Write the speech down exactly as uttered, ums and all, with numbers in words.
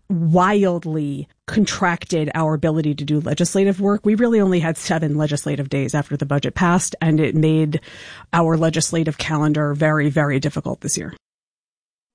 wildly contracted our ability to do legislative work. We really only had seven legislative days after the budget passed, and it made our legislative calendar very, very difficult this year.